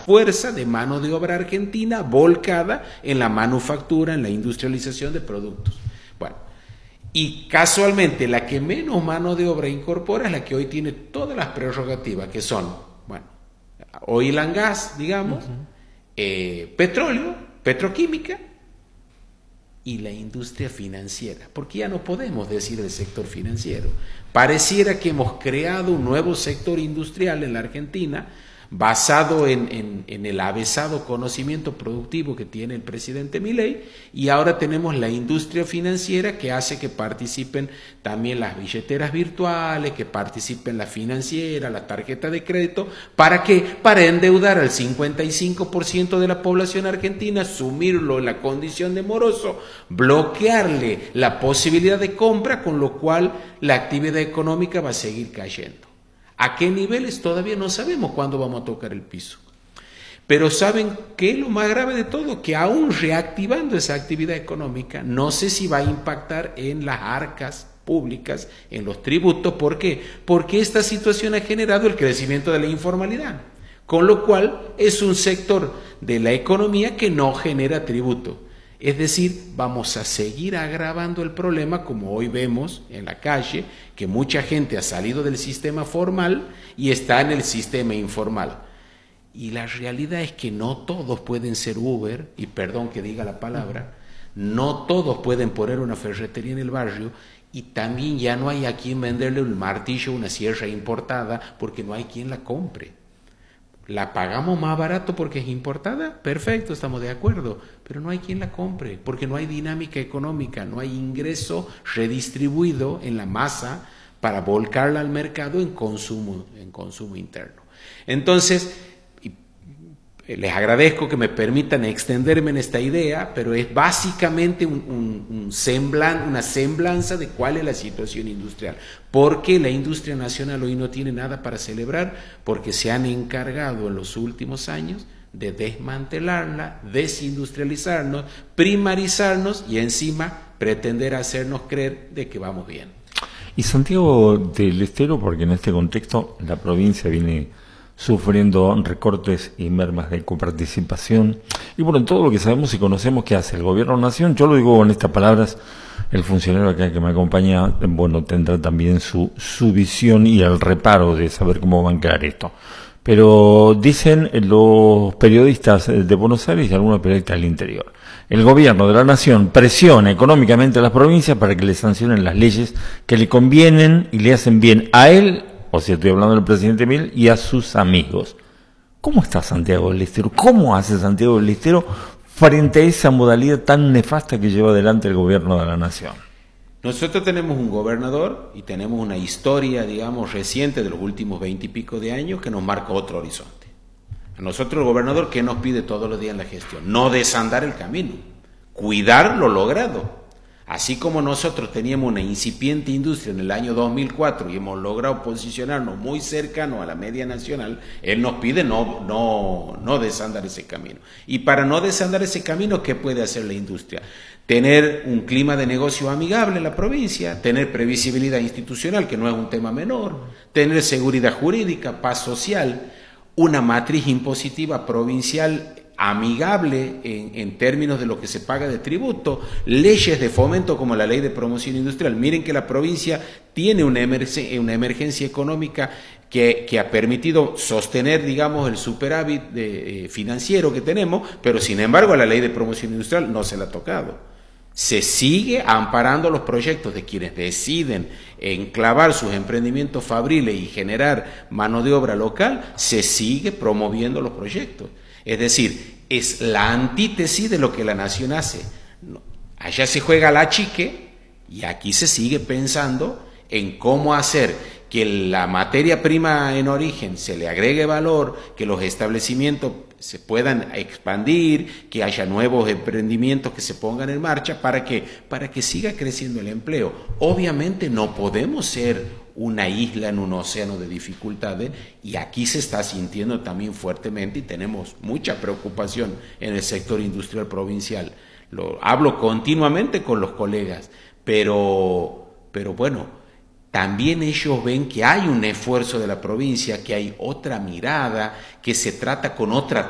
fuerza de mano de obra argentina volcada en la manufactura, en la industrialización de productos. Bueno, y casualmente la que menos mano de obra incorpora es la que hoy tiene todas las prerrogativas, que son, bueno, oil and gas, digamos, petróleo, petroquímica y la industria financiera, porque ya no podemos decir el sector financiero. Pareciera que hemos creado un nuevo sector industrial en la Argentina basado en el avesado conocimiento productivo que tiene el presidente Milei, y ahora tenemos la industria financiera que hace que participen también las billeteras virtuales, que participen la financiera, la tarjeta de crédito. ¿Para qué? Para endeudar al 55% de la población argentina, sumirlo en la condición de moroso, bloquearle la posibilidad de compra, con lo cual la actividad económica va a seguir cayendo. ¿A qué niveles? Todavía no sabemos cuándo vamos a tocar el piso. Pero ¿saben qué es lo más grave de todo? Que aún reactivando esa actividad económica, no sé si va a impactar en las arcas públicas, en los tributos. ¿Por qué? Porque esta situación ha generado el crecimiento de la informalidad, con lo cual es un sector de la economía que no genera tributo. Es decir, vamos a seguir agravando el problema, como hoy vemos en la calle, que mucha gente ha salido del sistema formal y está en el sistema informal. Y la realidad es que no todos pueden ser Uber, y perdón que diga la palabra, no todos pueden poner una ferretería en el barrio, y también ya no hay a quien venderle un martillo, una sierra importada, porque no hay quien la compre. ¿La pagamos más barato porque es importada? Perfecto, estamos de acuerdo, pero no hay quien la compre, porque no hay dinámica económica, no hay ingreso redistribuido en la masa para volcarla al mercado en consumo interno. Entonces, les agradezco que me permitan extenderme en esta idea, pero es básicamente una semblanza de cuál es la situación industrial. ¿Por qué la industria nacional hoy no tiene nada para celebrar? Porque se han encargado en los últimos años de desmantelarla, desindustrializarnos, primarizarnos y encima pretender hacernos creer de que vamos bien. Y Santiago del Estero, porque en este contexto la provincia viene sufriendo recortes y mermas de coparticipación, y bueno, todo lo que sabemos y conocemos que hace el gobierno nación, yo lo digo con estas palabras, el funcionario acá que me acompaña, bueno, tendrá también su visión y el reparo de saber cómo va a quedar esto. Pero dicen los periodistas de Buenos Aires y algunos periodistas del interior, el gobierno de la nación presiona económicamente a las provincias para que le sancionen las leyes que le convienen y le hacen bien a él, o sea, estoy hablando del presidente Milei, y a sus amigos. ¿Cómo está Santiago del Estero? ¿Cómo hace Santiago del Estero frente a esa modalidad tan nefasta que lleva adelante el gobierno de la nación? Nosotros tenemos un gobernador y tenemos una historia, digamos, reciente de los últimos 20 y pico de años que nos marca otro horizonte. A nosotros el gobernador, ¿qué nos pide todos los días en la gestión? No desandar el camino, cuidar lo logrado. Así como nosotros teníamos una incipiente industria en el año 2004 y hemos logrado posicionarnos muy cercano a la media nacional, él nos pide no desandar ese camino. Y para no desandar ese camino, ¿qué puede hacer la industria? Tener un clima de negocio amigable en la provincia, tener previsibilidad institucional, que no es un tema menor, tener seguridad jurídica, paz social, una matriz impositiva provincial amigable en términos de lo que se paga de tributo, leyes de fomento como la ley de promoción industrial. Miren que la provincia tiene una emergencia económica que ha permitido sostener, digamos, el superávit financiero que tenemos, pero sin embargo a la ley de promoción industrial no se la ha tocado. Se sigue amparando los proyectos de quienes deciden enclavar sus emprendimientos fabriles y generar mano de obra local, se sigue promoviendo los proyectos. Es decir, es la antítesis de lo que la nación hace. Allá se juega la chique y aquí se sigue pensando en cómo hacer que la materia prima en origen se le agregue valor, que los establecimientos se puedan expandir, que haya nuevos emprendimientos que se pongan en marcha para que siga creciendo el empleo. Obviamente no podemos ser una isla en un océano de dificultades y aquí se está sintiendo también fuertemente y tenemos mucha preocupación en el sector industrial provincial. Lo hablo continuamente con los colegas, pero bueno, también ellos ven que hay un esfuerzo de la provincia, que hay otra mirada, que se trata con otra